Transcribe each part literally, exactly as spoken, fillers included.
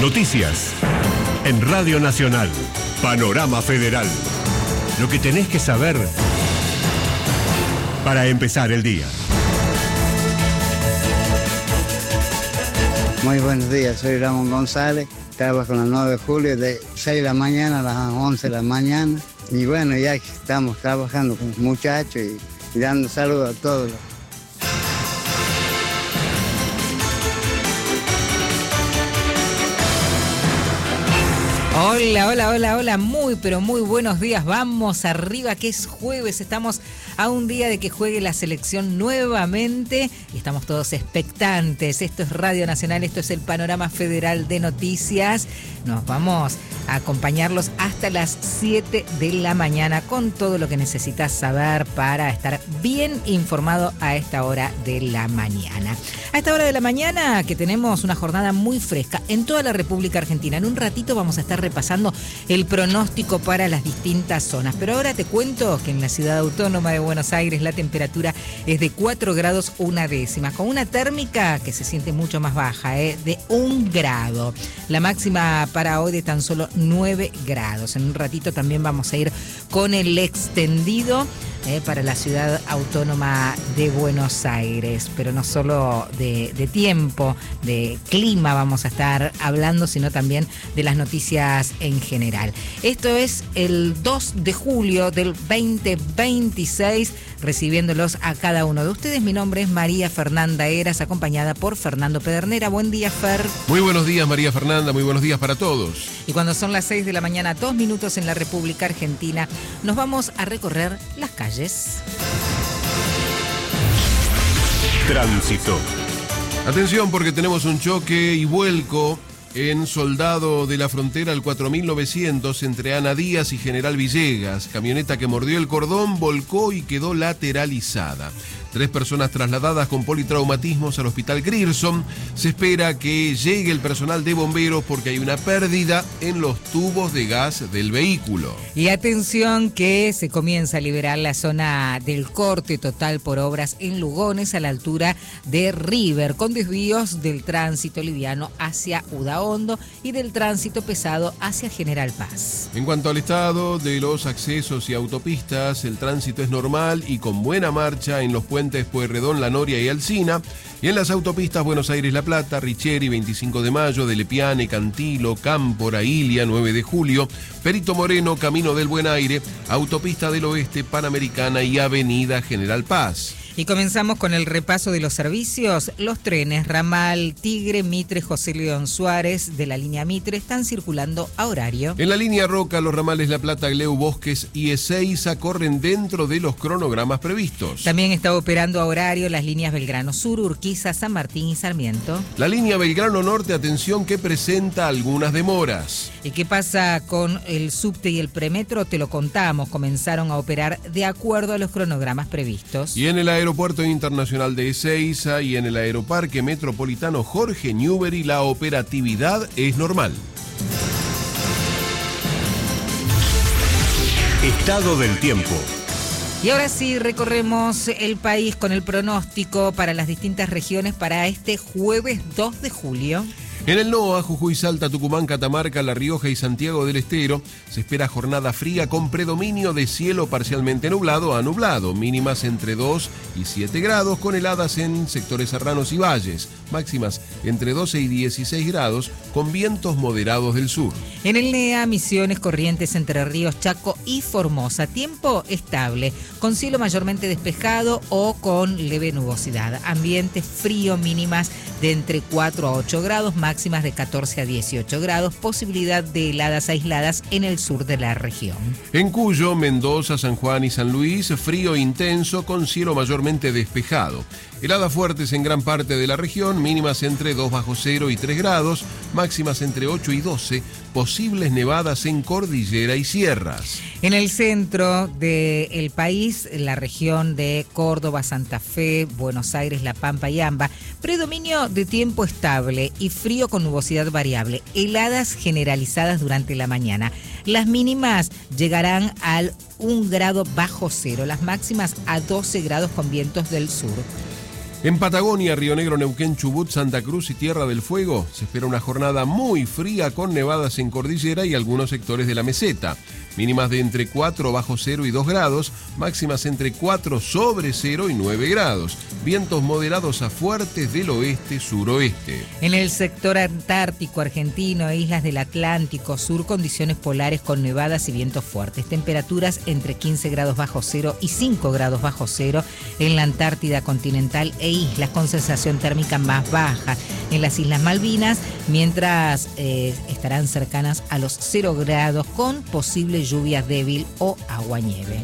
Noticias en Radio Nacional. Panorama Federal. Lo que tenés que saber para empezar el día. Muy buenos días, soy Ramón González, trabajo en la nueve de julio de seis de la mañana a las once de la mañana. Y bueno, ya estamos trabajando con los muchachos y, y dando saludos a todos. Hola, hola, hola, hola, muy pero muy buenos días, vamos arriba que es jueves, estamos a un día de que juegue la selección nuevamente y estamos todos expectantes. Esto es Radio Nacional, esto es el Panorama Federal de Noticias, nos vamos a acompañarlos hasta las siete de la mañana con todo lo que necesitas saber para estar bien informado a esta hora de la mañana. A esta hora de la mañana que tenemos una jornada muy fresca en toda la República Argentina, en un ratito vamos a estar repasando el pronóstico para las distintas zonas. Pero ahora te cuento que en la ciudad autónoma de Buenos Aires la temperatura es de cuatro grados una décima, con una térmica que se siente mucho más baja, ¿eh? de un grado. La máxima para hoy de tan solo nueve grados. En un ratito también vamos a ir con el extendido Eh, para la ciudad autónoma de Buenos Aires, pero no solo de, de tiempo, de clima vamos a estar hablando, sino también de las noticias en general. Esto es el dos de julio del veinte veintiséis, recibiéndolos a cada uno de ustedes. Mi nombre es María Fernanda Heras, acompañada por Fernando Pedernera. Buen día, Fer. Muy buenos días, María Fernanda, muy buenos días para todos. Y cuando son las seis de la mañana, dos minutos en la República Argentina, nos vamos a recorrer las calles. Tránsito. Atención porque tenemos un choque y vuelco en Soldado de la Frontera al cuatro mil novecientos entre Ana Díaz y General Villegas. Camioneta que mordió el cordón, volcó y quedó lateralizada. Tres personas trasladadas con politraumatismos al Hospital Grierson. Se espera que llegue el personal de bomberos porque hay una pérdida en los tubos de gas del vehículo. Y atención que se comienza a liberar la zona del corte total por obras en Lugones a la altura de River, con desvíos del tránsito liviano hacia Udaondo y del tránsito pesado hacia General Paz. En cuanto al estado de los accesos y autopistas, el tránsito es normal y con buena marcha en los puentes Pueyrredón, La Noria y Alsina, y en las autopistas Buenos Aires-La Plata, Richeri, veinticinco de mayo, de Lepiane, Cantilo, Cámpora, Ilia, nueve de julio, Perito Moreno, Camino del Buen Aire, Autopista del Oeste, Panamericana y Avenida General Paz. Y comenzamos con el repaso de los servicios. Los trenes Ramal Tigre, Mitre, José León Suárez de la línea Mitre están circulando a horario. En la línea Roca, los ramales La Plata, Gleu, Bosques y Ezeiza corren dentro de los cronogramas previstos. También está operando a horario las líneas Belgrano Sur, Urquiza, San Martín y Sarmiento. La línea Belgrano Norte, atención que presenta algunas demoras. ¿Y qué pasa con el subte y el premetro? Te lo contamos, comenzaron a operar de acuerdo a los cronogramas previstos. Y en el Aeropuerto Internacional de Ezeiza y en el Aeroparque Metropolitano Jorge Newbery la operatividad es normal. Estado del tiempo. Y ahora sí, recorremos el país con el pronóstico para las distintas regiones para este jueves dos de julio. En el NOA, Jujuy, Salta, Tucumán, Catamarca, La Rioja y Santiago del Estero se espera jornada fría con predominio de cielo parcialmente nublado a nublado, mínimas entre dos y siete grados, con heladas en sectores serranos y valles, máximas entre doce y dieciséis grados, con vientos moderados del sur. En el NEA, Misiones, Corrientes, Entre Ríos, Chaco y Formosa, tiempo estable, con cielo mayormente despejado o con leve nubosidad, ambiente frío, mínimas de entre cuatro a ocho grados, máximas de catorce a dieciocho grados, posibilidad de heladas aisladas en el sur de la región. En Cuyo, Mendoza, San Juan y San Luis, frío intenso con cielo mayormente despejado. Heladas fuertes en gran parte de la región, mínimas entre dos bajo cero y tres grados, máximas entre ocho y doce, posibles nevadas en cordillera y sierras. En el centro del país, la región de Córdoba, Santa Fe, Buenos Aires, La Pampa y Amba, predominio de tiempo estable y frío con nubosidad variable, heladas generalizadas durante la mañana. Las mínimas llegarán al un grado bajo cero, las máximas a doce grados con vientos del sur. En Patagonia, Río Negro, Neuquén, Chubut, Santa Cruz y Tierra del Fuego se espera una jornada muy fría con nevadas en cordillera y algunos sectores de la meseta. Mínimas de entre cuatro bajo cero y dos grados, máximas entre cuatro sobre cero y nueve grados. Vientos moderados a fuertes del oeste-suroeste. En el sector antártico argentino e islas del Atlántico Sur, condiciones polares con nevadas y vientos fuertes. Temperaturas entre quince grados bajo cero y cinco grados bajo cero en la Antártida continental e islas con sensación térmica más baja. En las Islas Malvinas, mientras eh, estarán cercanas a los cero grados con posible lluvia débil o aguanieve.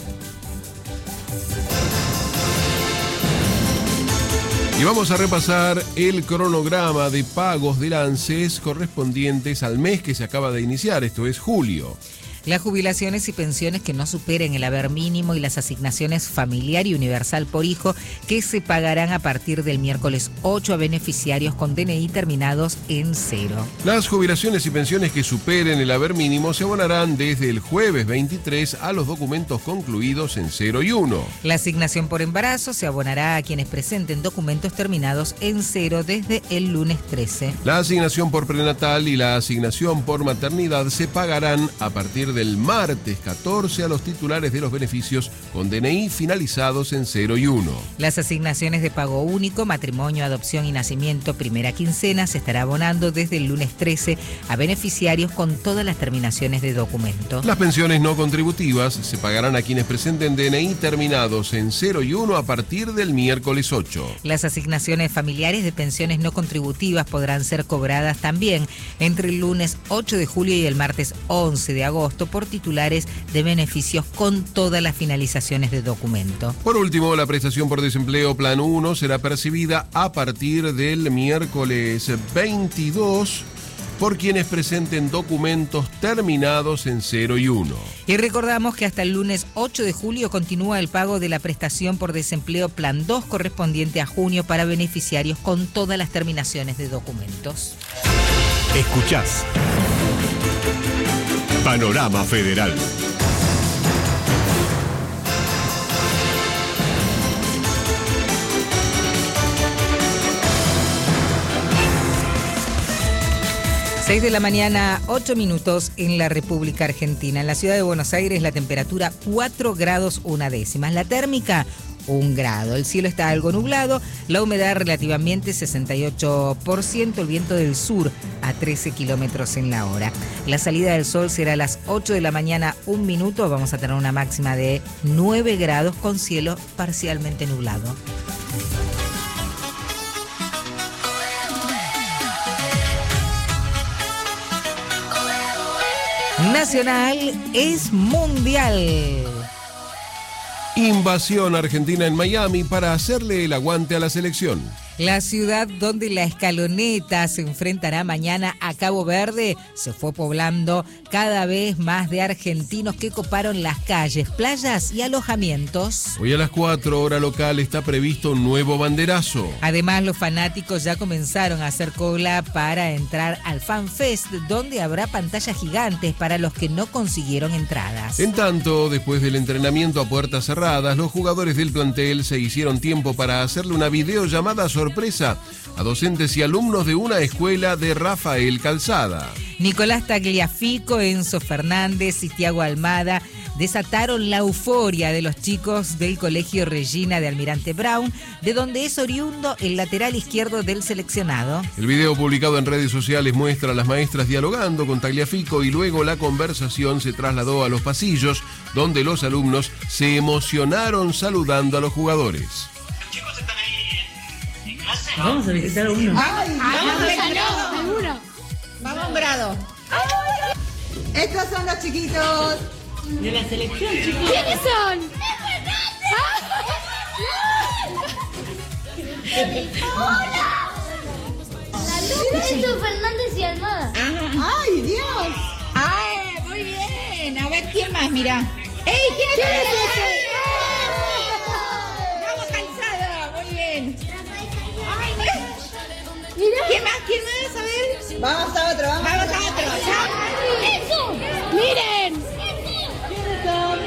Y vamos a repasar el cronograma de pagos del ANSES correspondientes al mes que se acaba de iniciar, esto es julio. Las jubilaciones y pensiones que no superen el haber mínimo y las asignaciones familiar y universal por hijo que se pagarán a partir del miércoles ocho a beneficiarios con D N I terminados en cero. Las jubilaciones y pensiones que superen el haber mínimo se abonarán desde el jueves veintitrés a los documentos concluidos en cero y uno. La asignación por embarazo se abonará a quienes presenten documentos terminados en cero desde el lunes trece. La asignación por prenatal y la asignación por maternidad se pagarán a partir del martes catorce a los titulares de los beneficios con D N I finalizados en cero y uno. Las asignaciones de pago único, matrimonio, adopción y nacimiento, primera quincena, se estará abonando desde el lunes trece a beneficiarios con todas las terminaciones de documento. Las pensiones no contributivas se pagarán a quienes presenten D N I terminados en cero y uno a partir del miércoles ocho. Las asignaciones familiares de pensiones no contributivas podrán ser cobradas también entre el lunes ocho de julio y el martes once de agosto por titulares de beneficios con todas las finalizaciones de documento. Por último, la prestación por desempleo Plan uno será percibida a partir del miércoles veintidós por quienes presenten documentos terminados en cero y uno. Y recordamos que hasta el lunes ocho de julio continúa el pago de la prestación por desempleo Plan dos correspondiente a junio para beneficiarios con todas las terminaciones de documentos. Escuchás Panorama Federal. seis de la mañana, ocho minutos en la República Argentina. En la ciudad de Buenos Aires la temperatura cuatro grados una décimas. La térmica un grado. El cielo está algo nublado, la humedad relativamente sesenta y ocho por ciento, el viento del sur a trece kilómetros en la hora. La salida del sol será a las ocho de la mañana, un minuto. Vamos a tener una máxima de nueve grados con cielo parcialmente nublado. Nacional es mundial. Invasión argentina en Miami para hacerle el aguante a la selección. La ciudad donde la Escaloneta se enfrentará mañana a Cabo Verde se fue poblando cada vez más de argentinos que coparon las calles, playas y alojamientos. Hoy a las cuatro hora local está previsto un nuevo banderazo. Además, los fanáticos ya comenzaron a hacer cola para entrar al Fan Fest, donde habrá pantallas gigantes para los que no consiguieron entradas. En tanto, después del entrenamiento a puertas cerradas, los jugadores del plantel se hicieron tiempo para hacerle una videollamada sorpresa sorpresa a docentes y alumnos de una escuela de Rafael Calzada. Nicolás Tagliafico, Enzo Fernández y Tiago Almada desataron la euforia de los chicos del Colegio Regina de Almirante Brown, de donde es oriundo el lateral izquierdo del seleccionado. El video publicado en redes sociales muestra a las maestras dialogando con Tagliafico y luego la conversación se trasladó a los pasillos, donde los alumnos se emocionaron saludando a los jugadores. Vamos a visitar a uno. Ay, vamos a uno. Vamos a un grado. Estos son los chiquitos. De la selección, chicos. ¿Quiénes son? ¡Hola! Enzo Fernández y Almada. ¡Ay, Dios! ¡Ay, muy bien! A ver, ¿quién más? Mira. ¡Ey, quién es ese! ¡Vamos, Calzada! Muy bien. ¿Quién más? ¿Quién más? A ver. Vamos a otro, vamos, vamos a otro. ¡Eso! ¡Miren! ¿Quiénes son?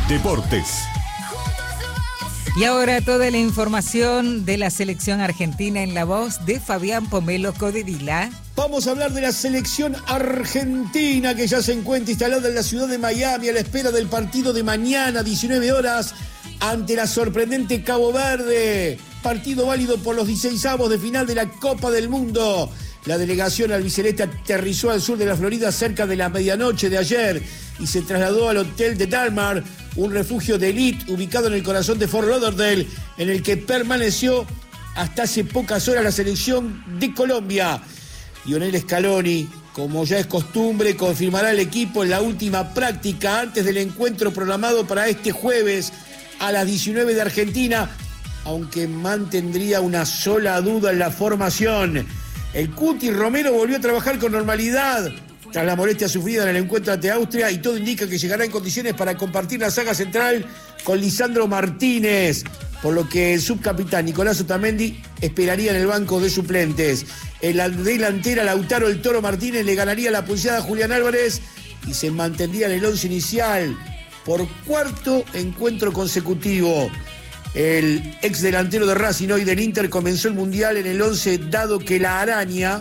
Deportes. Y ahora toda la información de la selección argentina en la voz de Fabián Pomelo Codevila. Vamos a hablar de la selección argentina que ya se encuentra instalada en la ciudad de Miami a la espera del partido de mañana, diecinueve horas, ante la sorprendente Cabo Verde. Partido válido por los dieciseisavos de final de la Copa del Mundo. La delegación albiceleste aterrizó al sur de la Florida cerca de la medianoche de ayer y se trasladó al hotel de Dalmar, un refugio de élite ubicado en el corazón de Fort Lauderdale, en el que permaneció hasta hace pocas horas la selección de Colombia. Lionel Scaloni, como ya es costumbre, confirmará el equipo en la última práctica antes del encuentro programado para este jueves a las diecinueve de Argentina, aunque mantendría una sola duda en la formación. El Cuti Romero volvió a trabajar con normalidad tras la molestia sufrida en el encuentro ante Austria y todo indica que llegará en condiciones para compartir la saga central con Lisandro Martínez, por lo que el subcapitán Nicolás Otamendi esperaría en el banco de suplentes. En la delantera, Lautaro El Toro Martínez le ganaría la pulseada a Julián Álvarez y se mantendría en el once inicial por cuarto encuentro consecutivo. El ex delantero de Racing y del Inter comenzó el Mundial en el once, dado que la araña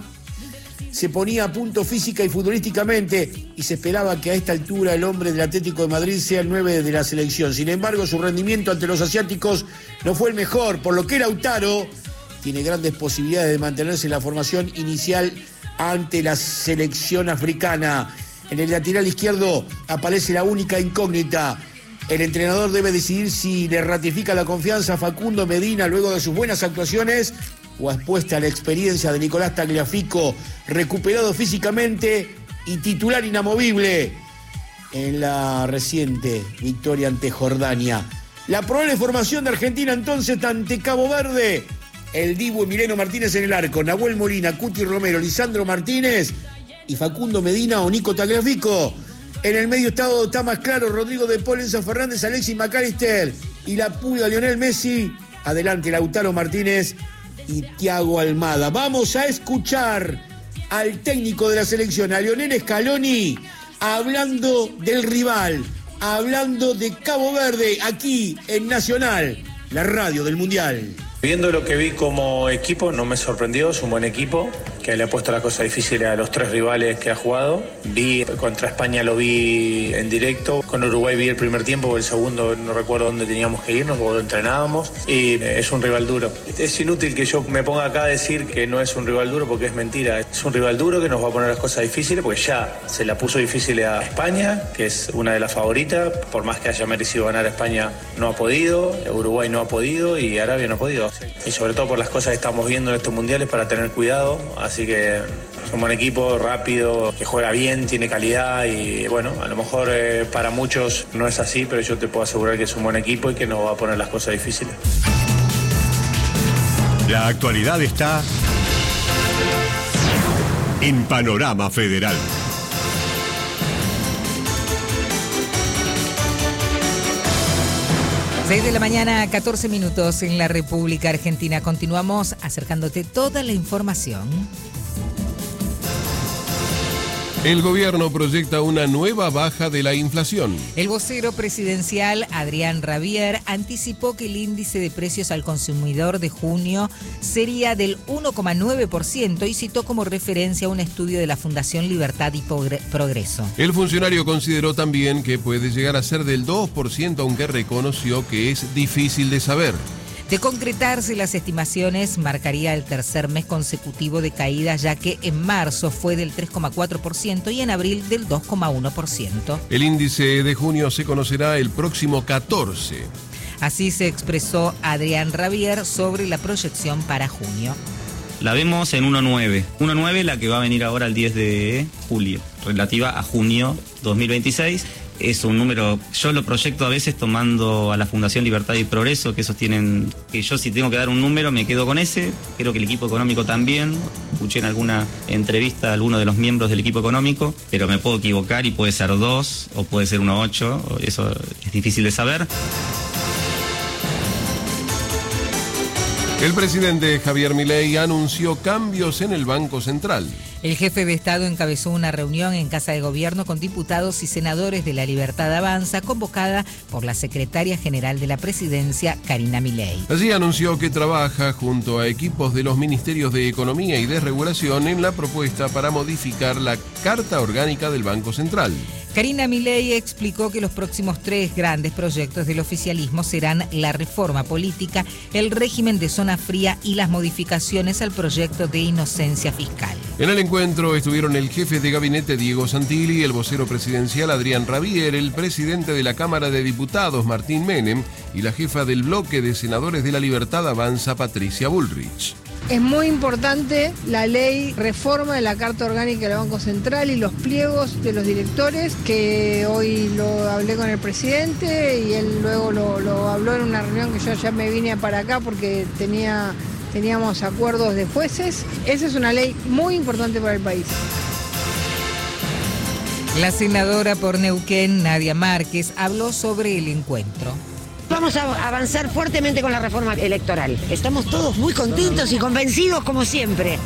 se ponía a punto física y futbolísticamente y se esperaba que a esta altura el hombre del Atlético de Madrid sea el nueve de la selección. Sin embargo, su rendimiento ante los asiáticos no fue el mejor, por lo que Lautaro tiene grandes posibilidades de mantenerse en la formación inicial ante la selección africana. En el lateral izquierdo aparece la única incógnita. El entrenador debe decidir si le ratifica la confianza a Facundo Medina luego de sus buenas actuaciones o expuesta a la experiencia de Nicolás Tagliafico, recuperado físicamente y titular inamovible en la reciente victoria ante Jordania. La probable formación de Argentina entonces ante Cabo Verde: el Dibu Emiliano Martínez en el arco, Nahuel Molina, Cuti Romero, Lisandro Martínez y Facundo Medina o Nico Tagliafico. En el medio estado está más claro Rodrigo de Paul, Enzo Fernández, Alexis McAllister y la Puga Lionel Messi. Adelante Lautaro Martínez y Thiago Almada. Vamos a escuchar al técnico de la selección, a Lionel Scaloni, hablando del rival, hablando de Cabo Verde, aquí en Nacional, la radio del Mundial. Viendo lo que vi como equipo, no me sorprendió, es un buen equipo, que le ha puesto la cosa difícil a los tres rivales que ha jugado. Vi contra España, lo vi en directo, con Uruguay vi el primer tiempo, el segundo no recuerdo dónde teníamos que irnos, o entrenábamos, y es un rival duro. Es inútil que yo me ponga acá a decir que no es un rival duro porque es mentira. Es un rival duro que nos va a poner las cosas difíciles, porque ya se la puso difícil a España, que es una de las favoritas, por más que haya merecido ganar a España, no ha podido, Uruguay no ha podido y Arabia no ha podido. Y sobre todo por las cosas que estamos viendo en estos mundiales, para tener cuidado. Así que es un buen equipo, rápido, que juega bien, tiene calidad y bueno, a lo mejor eh, para muchos no es así, pero yo te puedo asegurar que es un buen equipo y que nos va a poner las cosas difíciles. La actualidad está en Panorama Federal. seis de la mañana, catorce minutos en la República Argentina. Continuamos acercándote toda la información. El gobierno proyecta una nueva baja de la inflación. El vocero presidencial, Adrián Rabier, anticipó que el índice de precios al consumidor de junio sería del uno coma nueve por ciento y citó como referencia un estudio de la Fundación Libertad y Progreso. El funcionario consideró también que puede llegar a ser del dos por ciento, aunque reconoció que es difícil de saber. De concretarse las estimaciones, marcaría el tercer mes consecutivo de caída, ya que en marzo fue del tres coma cuatro por ciento y en abril del dos coma uno por ciento. El índice de junio se conocerá el próximo catorce. Así se expresó Adrián Rabier sobre la proyección para junio. La vemos en uno coma nueve. uno coma nueve la que va a venir ahora el diez de julio, relativa a junio dos mil veintiséis. Es un número, yo lo proyecto a veces tomando a la Fundación Libertad y Progreso, que esos tienen, que yo si tengo que dar un número me quedo con ese, creo que el equipo económico también, escuché en alguna entrevista a alguno de los miembros del equipo económico, pero me puedo equivocar y puede ser dos o puede ser uno coma ocho, eso es difícil de saber. El presidente Javier Milei anunció cambios en el Banco Central. El jefe de Estado encabezó una reunión en Casa de Gobierno con diputados y senadores de La Libertad Avanza, convocada por la secretaria general de la Presidencia, Karina Milei. Allí anunció que trabaja junto a equipos de los Ministerios de Economía y Desregulación en la propuesta para modificar la Carta Orgánica del Banco Central. Karina Milei explicó que los próximos tres grandes proyectos del oficialismo serán la reforma política, el régimen de zona fría y las modificaciones al proyecto de inocencia fiscal. En el encuentro estuvieron el jefe de gabinete Diego Santilli, el vocero presidencial Adrián Rabier, el presidente de la Cámara de Diputados Martín Menem y la jefa del bloque de senadores de La Libertad Avanza Patricia Bullrich. Es muy importante la ley reforma de la Carta Orgánica del Banco Central y los pliegos de los directores, que hoy lo hablé con el presidente y él luego lo, lo habló en una reunión que yo ya me vine para acá porque tenía, teníamos acuerdos de jueces. Esa es una ley muy importante para el país. La senadora por Neuquén, Nadia Márquez, habló sobre el encuentro. Vamos a avanzar fuertemente con la reforma electoral. Estamos todos muy contentos y convencidos como siempre.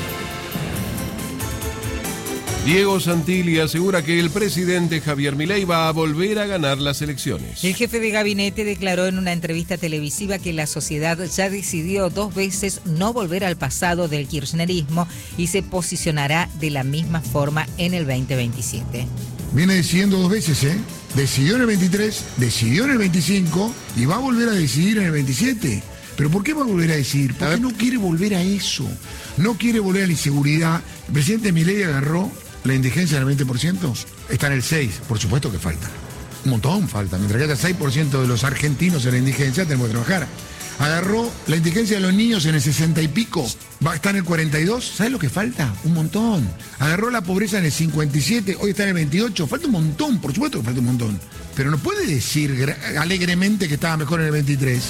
Diego Santilli asegura que el presidente Javier Milei va a volver a ganar las elecciones. El jefe de gabinete declaró en una entrevista televisiva que la sociedad ya decidió dos veces no volver al pasado del kirchnerismo y se posicionará de la misma forma en el veinte veintisiete. Viene decidiendo dos veces, ¿eh? Decidió en el veintitrés, decidió en el veinticinco y va a volver a decidir en el veintisiete. ¿Pero por qué va a volver a decidir? Porque no quiere volver a eso. No quiere volver a la inseguridad. El presidente Milei agarró la indigencia del veinte por ciento. Está en el seis por ciento. Por supuesto que falta. Un montón falta. Mientras que haya seis por ciento de los argentinos en la indigencia, tenemos que trabajar. Agarró la indigencia de los niños en el sesenta y pico, va a estar en el cuarenta y dos, ¿sabes lo que falta? Un montón. Agarró la pobreza en el cincuenta y siete, hoy está en el veintiocho, falta un montón, por supuesto que falta un montón. Pero no puede decir alegremente que estaba mejor en el veintitrés.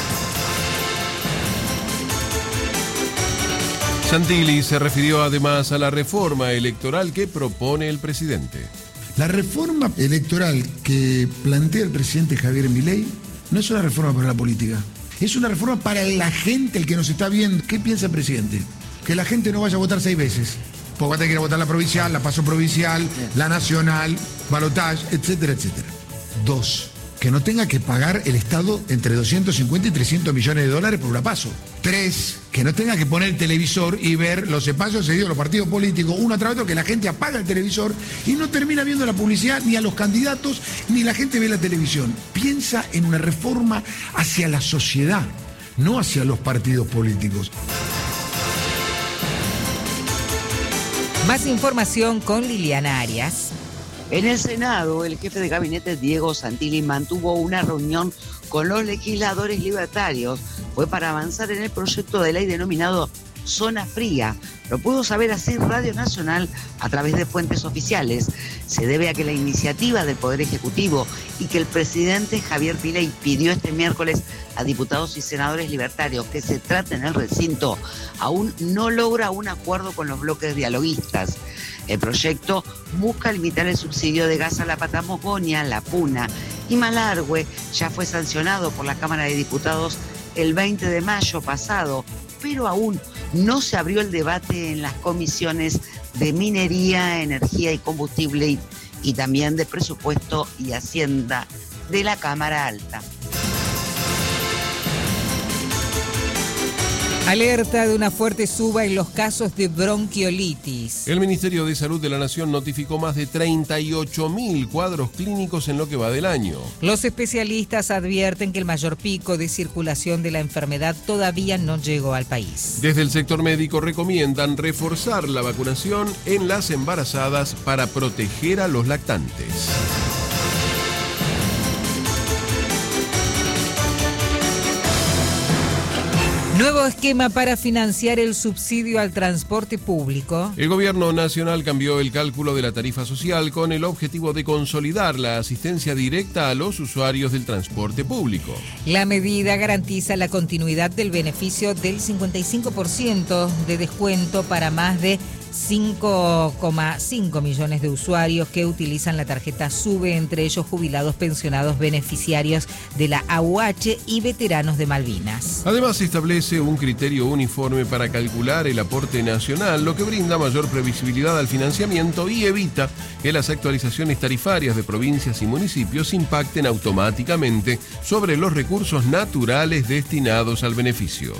Santilli se refirió además a la reforma electoral que propone el presidente. La reforma electoral que plantea el presidente Javier Milei no es una reforma para la política. Es una reforma para la gente, el que nos está viendo. ¿Qué piensa el presidente? Que la gente no vaya a votar seis veces. Porque va a tener que ir a votar la provincial, la paso provincial, la nacional, balotaje, etcétera, etcétera. Dos, que no tenga que pagar el Estado entre doscientos cincuenta y trescientos millones de dólares por una paso. Tres, que no tenga que poner el televisor y ver los espacios cedidos a los partidos políticos, uno tras otro, que la gente apaga el televisor y no termina viendo la publicidad ni a los candidatos, ni la gente ve la televisión. Piensa en una reforma hacia la sociedad, no hacia los partidos políticos. Más información con Liliana Arias. En el Senado, el jefe de gabinete Diego Santilli mantuvo una reunión con los legisladores libertarios. Fue para avanzar en el proyecto de ley denominado Zona Fría. Lo pudo saber así Radio Nacional a través de fuentes oficiales. Se debe a que la iniciativa del Poder Ejecutivo y que el presidente Javier Milei pidió este miércoles a diputados y senadores libertarios que se trate en el recinto, aún no logra un acuerdo con los bloques dialoguistas. El proyecto busca limitar el subsidio de gas a la Patagonia, la Puna y Malargüe. Ya fue sancionado por la Cámara de Diputados el veinte de mayo pasado, pero aún no se abrió el debate en las comisiones de Minería, Energía y Combustible y, y también de Presupuesto y Hacienda de la Cámara Alta. Alerta de una fuerte suba en los casos de bronquiolitis. El Ministerio de Salud de la Nación notificó más de treinta y ocho mil cuadros clínicos en lo que va del año. Los especialistas advierten que el mayor pico de circulación de la enfermedad todavía no llegó al país. Desde el sector médico recomiendan reforzar la vacunación en las embarazadas para proteger a los lactantes. Nuevo esquema para financiar el subsidio al transporte público. El gobierno nacional cambió el cálculo de la tarifa social con el objetivo de consolidar la asistencia directa a los usuarios del transporte público. La medida garantiza la continuidad del beneficio del cincuenta y cinco por ciento de descuento para más de cinco coma cinco millones de usuarios que utilizan la tarjeta SUBE, entre ellos jubilados, pensionados, beneficiarios de la A U H y veteranos de Malvinas. Además, se establece un criterio uniforme para calcular el aporte nacional, lo que brinda mayor previsibilidad al financiamiento y evita que las actualizaciones tarifarias de provincias y municipios impacten automáticamente sobre los recursos naturales destinados al beneficio.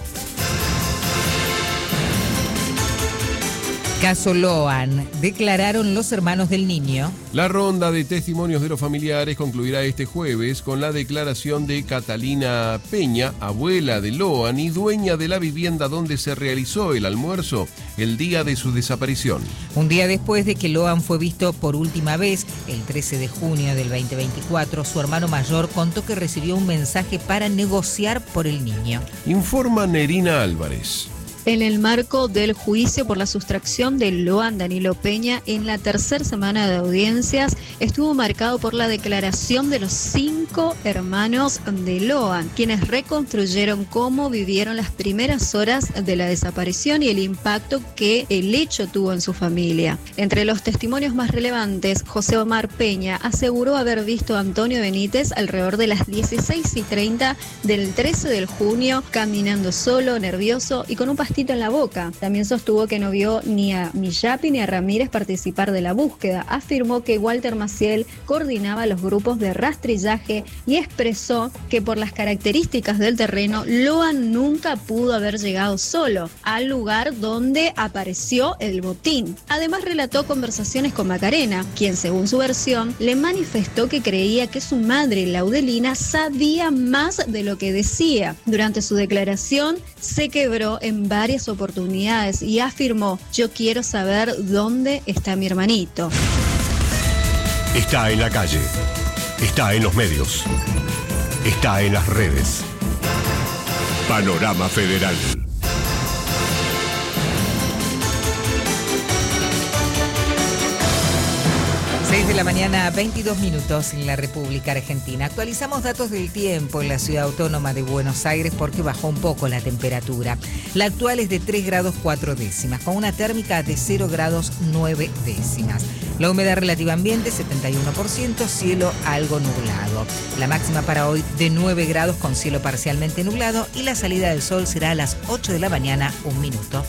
Caso Loan, declararon los hermanos del niño. La ronda de testimonios de los familiares concluirá este jueves con la declaración de Catalina Peña, abuela de Loan y dueña de la vivienda donde se realizó el almuerzo el día de su desaparición. Un día después de que Loan fue visto por última vez, el trece de junio del veinte veinticuatro, su hermano mayor contó que recibió un mensaje para negociar por el niño. Informa Nerina Álvarez. En el marco del juicio por la sustracción de Loan Danilo Peña, en la tercera semana de audiencias, estuvo marcado por la declaración de los cinco hermanos de Loan, quienes reconstruyeron cómo vivieron las primeras horas de la desaparición y el impacto que el hecho tuvo en su familia. Entre los testimonios más relevantes, José Omar Peña aseguró haber visto a Antonio Benítez alrededor de las dieciséis y treinta del trece de junio, caminando solo, nervioso y con un pastel en la boca. También sostuvo que no vio ni a Millapi ni a Ramírez participar de la búsqueda. Afirmó que Walter Maciel coordinaba los grupos de rastrillaje y expresó que por las características del terreno, Loan nunca pudo haber llegado solo al lugar donde apareció el botín. Además, relató conversaciones con Macarena, quien, según su versión, le manifestó que creía que su madre, Laudelina, sabía más de lo que decía. Durante su declaración, se quebró en varias varias oportunidades y afirmó: yo quiero saber dónde está mi hermanito. Está en la calle, está en los medios, está en las redes. Panorama Federal. seis de la mañana, veintidós minutos en la República Argentina. Actualizamos datos del tiempo en la ciudad autónoma de Buenos Aires porque bajó un poco la temperatura. La actual es de tres grados cuatro décimas, con una térmica de cero grados nueve décimas. La humedad relativa ambiente, setenta y uno por ciento, cielo algo nublado. La máxima para hoy de nueve grados con cielo parcialmente nublado y la salida del sol será a las ocho de la mañana, un minuto.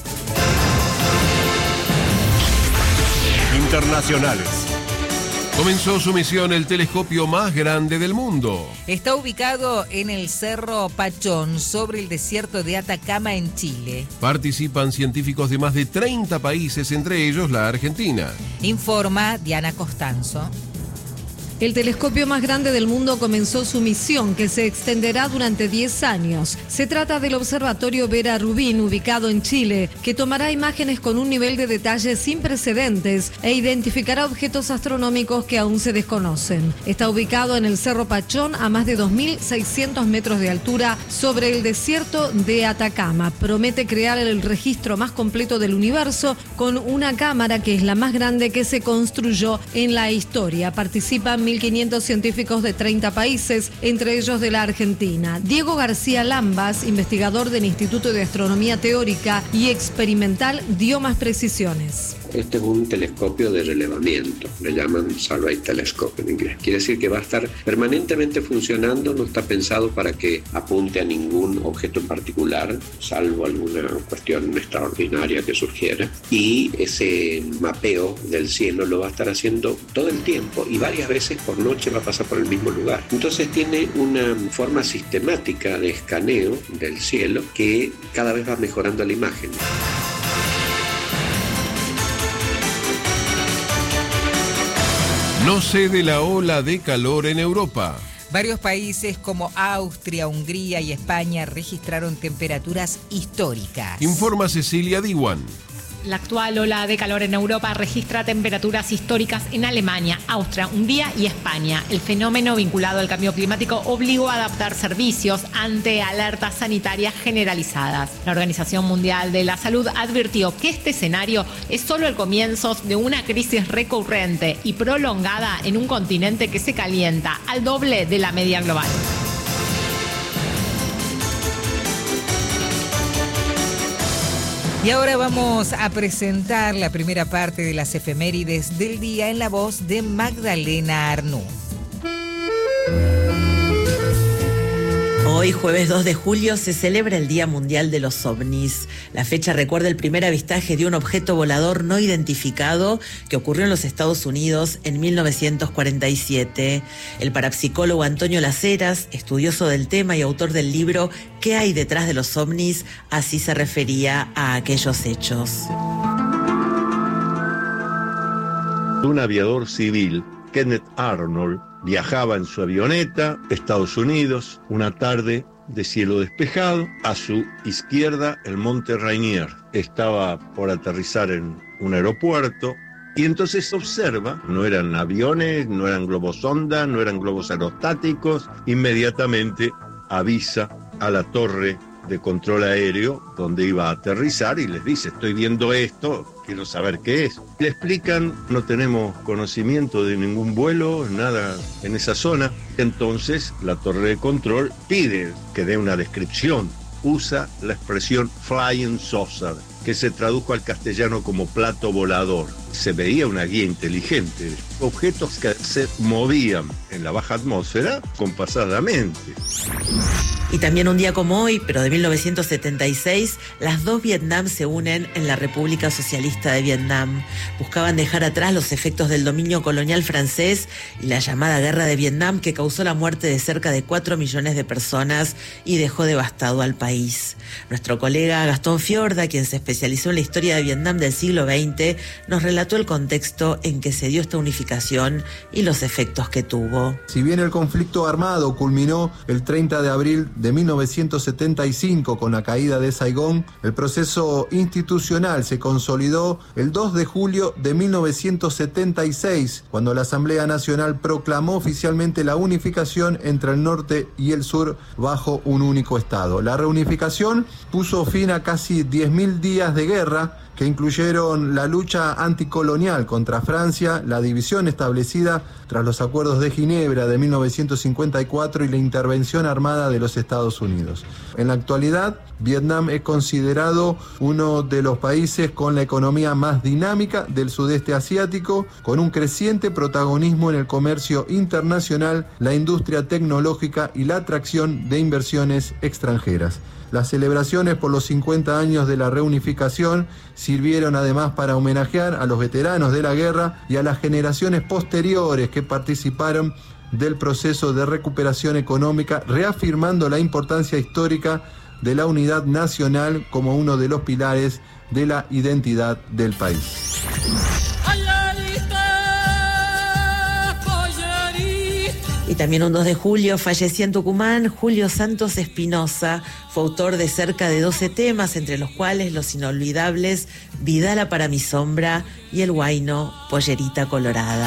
Internacionales. Comenzó su misión el telescopio más grande del mundo. Está ubicado en el Cerro Pachón, sobre el desierto de Atacama, en Chile. Participan científicos de más de treinta países, entre ellos la Argentina. Informa Diana Costanzo. El telescopio más grande del mundo comenzó su misión, que se extenderá durante diez años. Se trata del Observatorio Vera Rubin, ubicado en Chile, que tomará imágenes con un nivel de detalle sin precedentes e identificará objetos astronómicos que aún se desconocen. Está ubicado en el Cerro Pachón, a más de dos mil seiscientos metros de altura, sobre el desierto de Atacama. Promete crear el registro más completo del universo con una cámara que es la más grande que se construyó en la historia. Participan mil quinientos científicos de treinta países, entre ellos de la Argentina. Diego García Lambas, investigador del Instituto de Astronomía Teórica y Experimental, dio más precisiones. Este es un telescopio de relevamiento, le llaman Survey Telescope en inglés. Quiere decir que va a estar permanentemente funcionando, no está pensado para que apunte a ningún objeto en particular, salvo alguna cuestión extraordinaria que surgiera. Y ese mapeo del cielo lo va a estar haciendo todo el tiempo y varias veces por noche va a pasar por el mismo lugar. Entonces tiene una forma sistemática de escaneo del cielo que cada vez va mejorando la imagen. No cede la ola de calor en Europa. Varios países como Austria, Hungría y España registraron temperaturas históricas. Informa Cecilia Diwan. La actual ola de calor en Europa registra temperaturas históricas en Alemania, Austria, Hungría y España. El fenómeno vinculado al cambio climático obligó a adaptar servicios ante alertas sanitarias generalizadas. La Organización Mundial de la Salud advirtió que este escenario es solo el comienzo de una crisis recurrente y prolongada en un continente que se calienta al doble de la media global. Y ahora vamos a presentar la primera parte de las efemérides del día en la voz de Magdalena Arnú. Hoy, jueves dos de julio, se celebra el Día Mundial de los OVNIs. La fecha recuerda el primer avistaje de un objeto volador no identificado que ocurrió en los Estados Unidos en mil novecientos cuarenta y siete. El parapsicólogo Antonio Las Heras, estudioso del tema y autor del libro ¿Qué hay detrás de los OVNIs?, así se refería a aquellos hechos. Un aviador civil, Kenneth Arnold, viajaba en su avioneta, Estados Unidos, una tarde de cielo despejado. A su izquierda, el monte Rainier. Estaba por aterrizar en un aeropuerto y entonces observa, no eran aviones, no eran globos sonda, no eran globos aerostáticos. Inmediatamente avisa a la torre de control aéreo donde iba a aterrizar y les dice: estoy viendo esto, quiero saber qué es. Le explican: no tenemos conocimiento de ningún vuelo, nada en esa zona. Entonces la torre de control pide que dé una descripción. Usa la expresión flying saucer, que se tradujo al castellano como plato volador. Se veía una guía inteligente, objetos que se movían en la baja atmósfera compasadamente. Y también un día como hoy, pero de mil novecientos setenta y seis, las dos Vietnam se unen en la República Socialista de Vietnam. Buscaban dejar atrás los efectos del dominio colonial francés y la llamada Guerra de Vietnam, que causó la muerte de cerca de cuatro millones de personas y dejó devastado al país. Nuestro colega Gastón Fiorda, quien se especializó en la historia de Vietnam del siglo veinte, nos relató el contexto en que se dio esta unificación y los efectos que tuvo. Si bien el conflicto armado culminó el treinta de abril de mil novecientos setenta y cinco con la caída de Saigón, el proceso institucional se consolidó el dos de julio de mil novecientos setenta y seis, cuando la Asamblea Nacional proclamó oficialmente la unificación entre el norte y el sur bajo un único Estado. La reunificación puso fin a casi diez mil días de guerra, que incluyeron la lucha anticolonial contra Francia, la división establecida tras los acuerdos de Ginebra de mil novecientos cincuenta y cuatro y la intervención armada de los Estados Unidos. En la actualidad, Vietnam es considerado uno de los países con la economía más dinámica del sudeste asiático, con un creciente protagonismo en el comercio internacional, la industria tecnológica y la atracción de inversiones extranjeras. Las celebraciones por los cincuenta años de la reunificación sirvieron además para homenajear a los veteranos de la guerra y a las generaciones posteriores que participaron del proceso de recuperación económica, reafirmando la importancia histórica de la unidad nacional como uno de los pilares de la identidad del país. Y también un dos de julio falleció en Tucumán Julio Santos Espinosa. Fue autor de cerca de doce temas, entre los cuales los inolvidables Vidala para mi sombra y el huayno Pollerita Colorada.